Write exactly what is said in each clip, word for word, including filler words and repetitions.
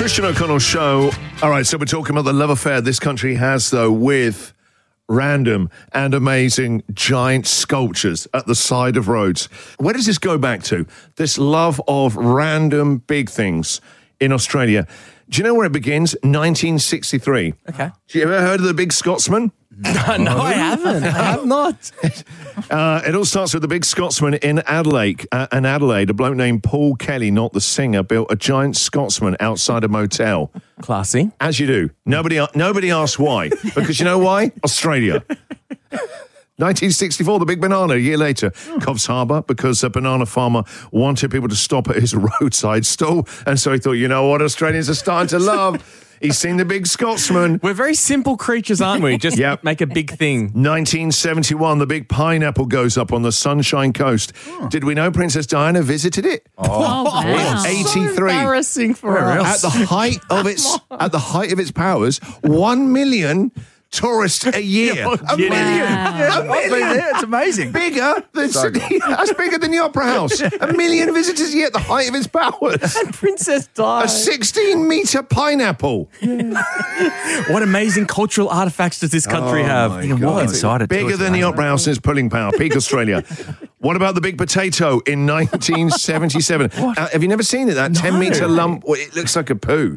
Christian O'Connell Show. All right, so we're talking about the love affair this country has, though, with random and amazing giant sculptures at the side of roads. Where does this go back to? This love of random big things in Australia. Do you know where it begins? nineteen sixty-three. Okay. Have you ever heard of the Big Scotsman? No, no, I haven't. I have not. Uh, it all starts with the Big Scotsman in Adelaide. Uh, in Adelaide, a bloke named Paul Kelly, not the singer, built a giant Scotsman outside a motel. Classy. As you do. Nobody, nobody asks why. Because you know why? Australia. nineteen sixty-four, the big banana. A year later, Coffs Harbour, because a banana farmer wanted people to stop at his roadside stall. And so he thought, you know what Australians are starting to love? He's seen the Big Scotsman. We're very simple creatures, aren't we? Just Yep. make a big thing. nineteen seventy-one, the big pineapple goes up on the Sunshine Coast. Oh. Did we know Princess Diana visited it? Oh, wow. eighty-three. So embarrassing for us. At the height of its at the height of its powers, one million tourists a year. You're a kidding. million. Yeah, A million. there. It's amazing. Bigger than Sydney. That's bigger than the Opera House. A million visitors a year at the height of its powers. And Princess Di. A sixteen metre pineapple. What amazing cultural artifacts does this country Oh, have? my You can God. walk inside it. too. Bigger It's than the amazing. Opera House in its pulling power. Peak Australia. What about the big potato in nineteen seventy-seven? Uh, have you never seen it? That ten metre lump. Well, it looks like a poo.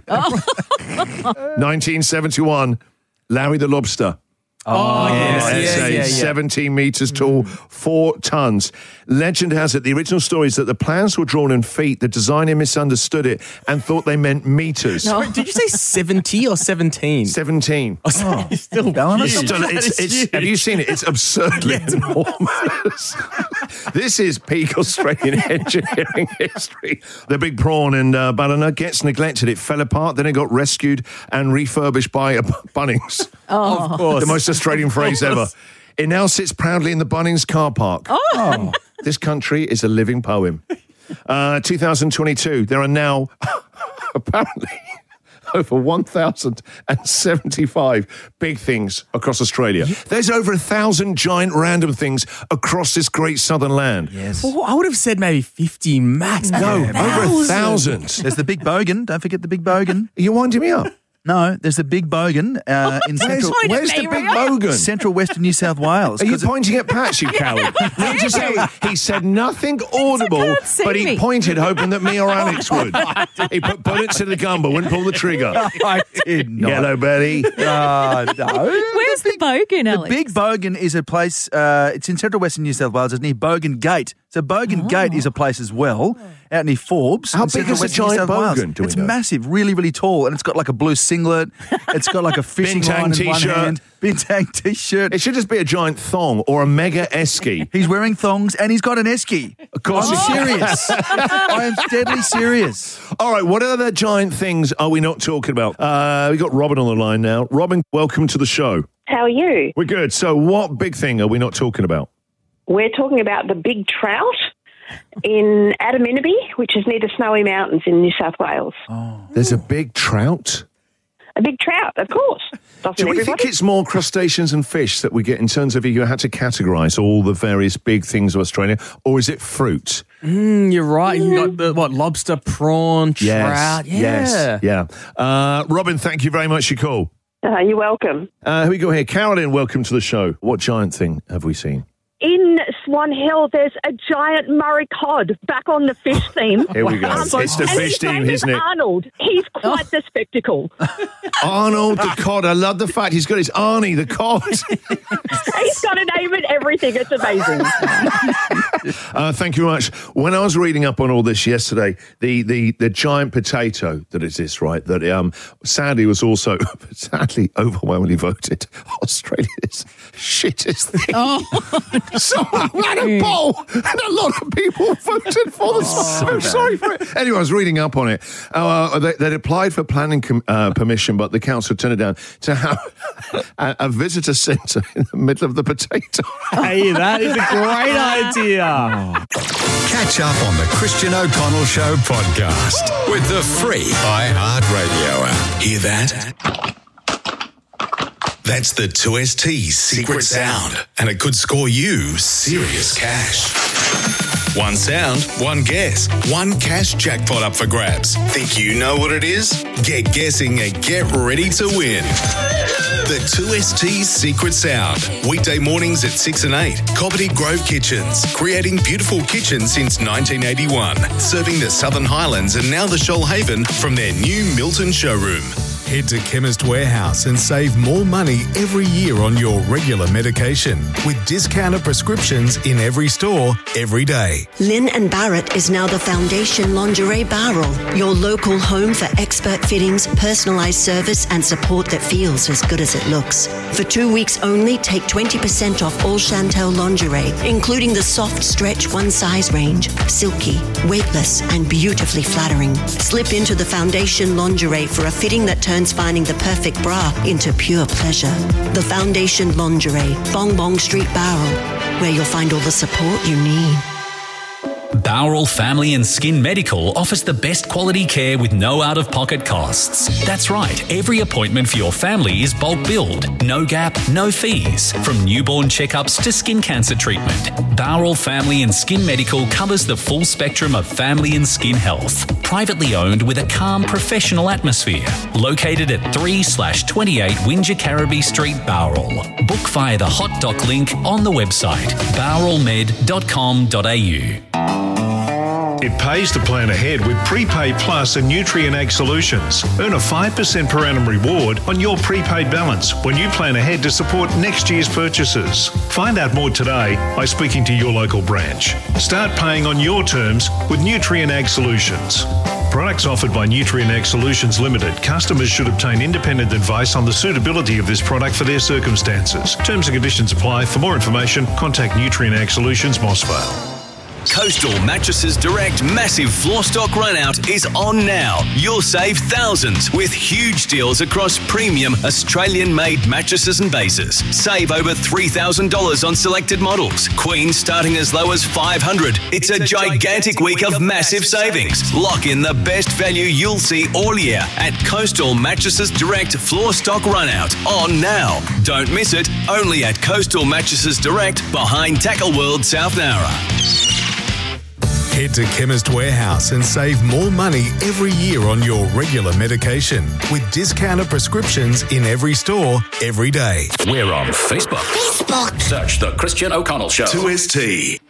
nineteen seventy-one. Larry the Lobster. Oh, yes, It's yes, a yeah, yeah. seventeen metres tall, four tonnes. Legend has it, the original story is that the plans were drawn in feet. The designer misunderstood it and thought they meant metres. Sorry, did you say seventy or seventeen? seventeen. Oh, sorry, it's still Going on. huge. It's done- it's- That is it's- huge. have you seen it? It's absurdly enormous. This is peak Australian engineering history. The big prawn in uh, Ballina gets neglected. It fell apart, then it got rescued and refurbished by uh, Bunnings. Of course. The most Australian phrase ever. It now sits proudly in the Bunnings car park. Oh. This country is a living poem. Uh, two thousand twenty-two, there are now apparently over one thousand seventy-five big things across Australia. There's over a thousand giant random things across this great southern land. Yes. Well, I would have said maybe fifty max. No, over a thousand. There's the Big Bogan. Don't forget the Big Bogan. Are you winding me up? No, there's the Big Bogan uh, in central, Where's, where's the big bogan? central western New South Wales. Are you 'Cause it- pointing at Pat, you coward? Not just say, he said nothing audible, can't see but he me. pointed hoping that me or Alex would. He put bullets to the gun but wouldn't pull the trigger. I did not. Yellow belly. Uh, no. Where's the bogan, The Alex? Big Bogan is a place, uh, it's in central western New South Wales. It's near Bogan Gate. So Bogan Gate is a place as well, out near Forbes. How in big central is a western New giant South Wales. bogan, do we It's know? massive, really, really tall, and it's got like a blue singlet. It's got like a fishing Bintang line in one t-shirt. hand. Bintang t-shirt. It should just be a giant thong or a mega esky. He's wearing thongs and he's got an esky. Of course I'm he- serious. I am deadly serious. All right, what other giant things are we not talking about? Uh, we got Robin on the line now. Robin, welcome to the show. How are you? We're good. So what big thing are we not talking about? We're talking about the big trout in Adaminaby, which is near the Snowy Mountains in New South Wales. There's a big trout. A big trout, of course. Doesn't Do we everybody? think it's more crustaceans and fish that we get in terms of if you had to categorise all the various big things of Australia, or is it fruit? Mm, you're right. You got the, what, lobster, prawn, trout. Yeah. Yes, yeah. Uh, Robin, thank you very much for your call. Uh, you're welcome. Uh, here we go here. Carolyn, welcome to the show. What giant thing have we seen? In Swan Hill, there's a giant Murray cod back on the fish theme. Here we go. Um, It's the and fish his theme, name is isn't it? Arnold. He's quite the spectacle. Arnold the cod. I love the fact he's got his Arnie the cod. He's got a name and everything. It's amazing. Uh, thank you very much. When I was reading up on all this yesterday, the the, the giant potato that exists, right, that um, sadly was also, sadly, overwhelmingly voted Australia's shittest thing. Oh, Someone had a poll and a lot of people voted for this. Oh, I'm sorry for it. Anyway, I was reading up on it. Uh, they, they'd applied for planning com- uh, permission, but the council turned it down to have a, a visitor centre in the middle of the potato. Hey, that is a great idea. Catch up on the Christian O'Connell Show podcast with the free iHeartRadio app. Hear that? That's the two S T secret sound, and it could score you serious cash. One sound, one guess, one cash jackpot up for grabs. Think you know what it is? Get guessing and get ready to win. The two S T's Secret Sound. Weekday mornings at six and eight. Coppity Grove Kitchens. Creating beautiful kitchens since nineteen eighty-one. Serving the Southern Highlands and now the Shoalhaven from their new Milton showroom. Head to Chemist Warehouse and save more money every year on your regular medication with discounted prescriptions in every store, every day. Lynn and Barrett is now the Foundation Lingerie Barrel, your local home for expert fittings, personalised service and support that feels as good as it looks. For two weeks only, take twenty percent off all Chantel lingerie, including the soft stretch one size range, silky, weightless and beautifully flattering. Slip into the Foundation Lingerie for a fitting that turns finding the perfect bra into pure pleasure. The Foundation Lingerie, Bong Bong Street Barrel, where you'll find all the support you need. Bowral Family and Skin Medical offers the best quality care with no out-of-pocket costs. That's right, every appointment for your family is bulk billed, no gap, no fees. From newborn checkups to skin cancer treatment, Bowral Family and Skin Medical covers the full spectrum of family and skin health. Privately owned with a calm, professional atmosphere. Located at three slash twenty-eight Windsor Carraby Street, Bowral. Book via the hot doc link on the website, bowral med dot com dot a u. It pays to plan ahead with Prepaid Plus and Nutrien Ag Solutions. Earn a five percent per annum reward on your prepaid balance when you plan ahead to support next year's purchases. Find out more today by speaking to your local branch. Start paying on your terms with Nutrien Ag Solutions. Products offered by Nutrien Ag Solutions Limited. Customers should obtain independent advice on the suitability of this product for their circumstances. Terms and conditions apply. For more information, contact Nutrien Ag Solutions, Mossvale. Coastal Mattresses Direct massive floor stock runout is on now. You'll save thousands with huge deals across premium Australian-made mattresses and bases. Save over three thousand dollars on selected models. Queen starting as low as five hundred dollars. It's, it's a, a gigantic, gigantic week of, of massive savings. savings. Lock in the best value you'll see all year at Coastal Mattresses Direct floor stock runout on now. Don't miss it. Only at Coastal Mattresses Direct behind Tackle World South Nowra. Head to Chemist Warehouse and save more money every year on your regular medication with discounted prescriptions in every store, every day. We're on Facebook. Facebook. Search The Christian O'Connell Show. two S T.